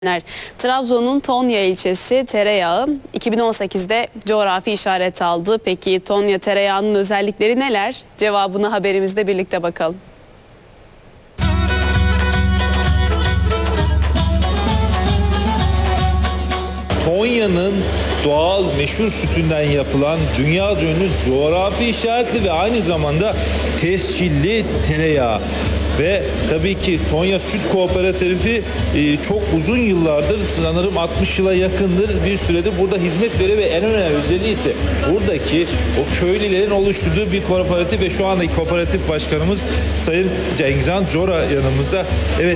Trabzon'un Tonya ilçesi tereyağı 2018'de coğrafi işaret aldı. Peki Tonya tereyağının özellikleri neler? Cevabını haberimizde birlikte bakalım. Tonya'nın doğal meşhur sütünden yapılan dünyaca ünlü coğrafi işaretli ve aynı zamanda tescilli tereyağı. Ve tabii ki Tonya Süt Kooperatifi çok uzun yıllardır, sanırım 60 yıla yakındır bir süredir burada hizmet veriyor ve en önemli özelliği ise buradaki o köylülerin oluşturduğu bir kooperatif ve şu andaki kooperatif başkanımız Sayın Cengizhan Cora yanımızda. Evet,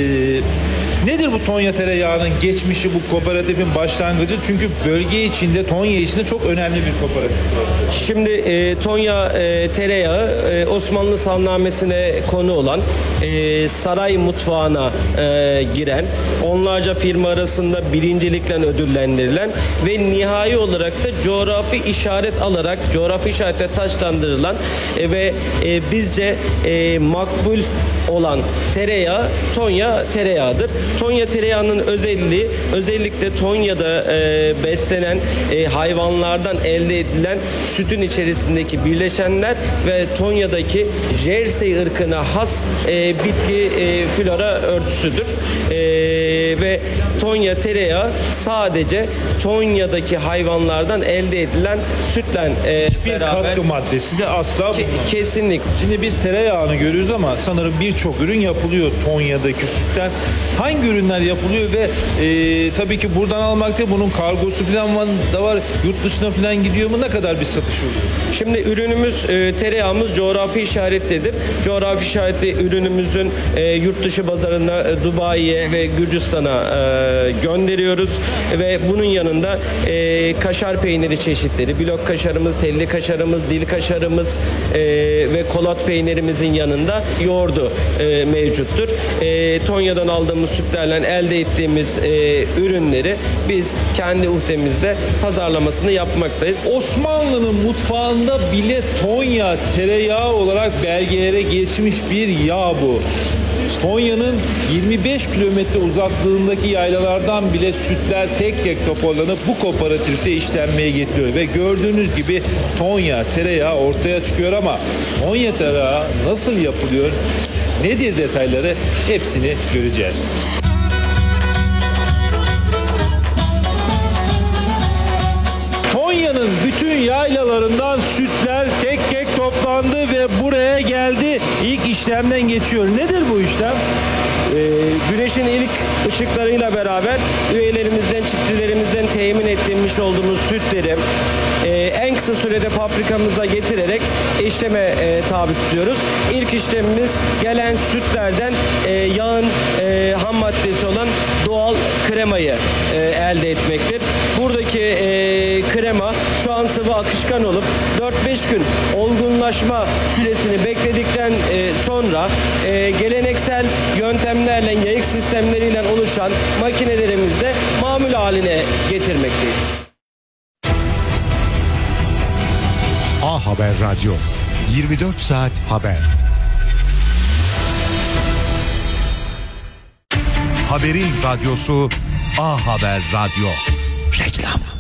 nedir bu Tonya tereyağının geçmişi, bu kooperatifin başlangıcı? Çünkü bölge içinde, Tonya içinde çok önemli bir kooperatif. Şimdi Tonya tereyağı Osmanlı salnamesine konu olan, saray mutfağına giren, onlarca firma arasında birincilikle ödüllendirilen ve nihai olarak da coğrafi işaret alarak, coğrafi işarete taçlandırılan ve bizce makbul olan tereyağı Tonya tereyağıdır. Tonya tereyağının özelliği, özellikle Tonya'da beslenen hayvanlardan elde edilen sütün içerisindeki birleşenler ve Tonya'daki Jersey ırkına has bitki flora örtüsüdür. Ve Tonya tereyağı sadece Tonya'daki hayvanlardan elde edilen sütle beraber. Bir katkı maddesi de asla bulunmaz. Kesinlikle. Şimdi biz tereyağını görüyoruz ama sanırım birçok ürün yapılıyor Tonya'daki sütten. Hangi ürünler yapılıyor ve tabii ki buradan almakta bunun kargosu falan da var. Yurt dışına falan gidiyor mu? Ne kadar bir satış oluyor? Şimdi ürünümüz, tereyağımız coğrafi işaretlidir. Coğrafi işaretli ürünümüzün yurt dışı pazarına, Dubai'ye ve Gürcistan'a gönderiyoruz ve bunun yanında kaşar peyniri çeşitleri, blok kaşarımız, telli kaşarımız, dil kaşarımız ve kolat peynirimizin yanında yoğurdu mevcuttur. Tonya'dan aldığımız sütlerle elde ettiğimiz ürünleri biz kendi uhdemizde pazarlamasını yapmaktayız. Osmanlı'nın mutfağında bile Tonya tereyağı olarak belgelere geçmiş bir yağ bu. Tonya'nın 25 kilometre uzaklığındaki yaylalardan bile sütler tek tek toparlanıp bu kooperatifte işlenmeye getiriyor. Ve gördüğünüz gibi Tonya tereyağı ortaya çıkıyor ama Tonya tereyağı nasıl yapılıyor? Nedir detayları? Hepsini göreceğiz. Tonya'nın bütün yaylalarından sütler tek tek toplandı ve buraya geldi. İlk işlemden geçiyor. Nedir bu işlem? Güneşin ilk ışıklarıyla beraber üyelerimizden, çiftçilerimizden temin ettiğimiz olduğumuz sütleri en kısa sürede fabrikamıza getirerek işleme tabi tutuyoruz. İlk işlemimiz gelen sütlerden yağın ham maddesi olan doğal kremayı elde etmektir. Buradaki krema şu an sıvı akışkan olup 4-5 gün olgunlaşma süresini bekledikten sonra geleneksel yöntemlerle, yayık sistemleriyle oluşan makinelerimizde mamul haline getirmekteyiz. A Haber Radyo, 24 saat haber. Haberin radyosu A Haber Radyo. Reklam.